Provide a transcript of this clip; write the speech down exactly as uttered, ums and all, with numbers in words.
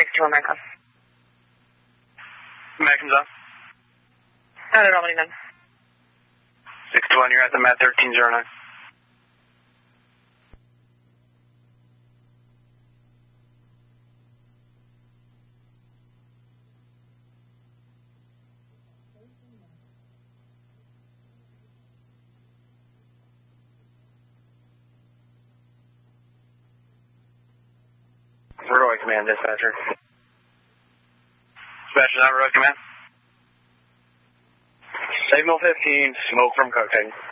six two one Marcos. Magnum's on. I don't know what he done. six two one, you're at the mat thirteen zero nine. Roy Command, dispatcher. Dispatcher, not Roy Command. Signal fifteen, smoke from cocaine.